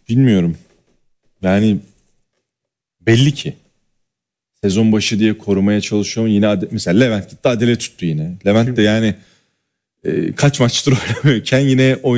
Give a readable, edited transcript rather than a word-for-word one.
Bilmiyorum. Yani belli ki. Sezon başı diye korumaya çalışıyor. Yine mesela Levent gitti Adile tuttu yine. Levent de yani kaç maçtır oynamıyorken yine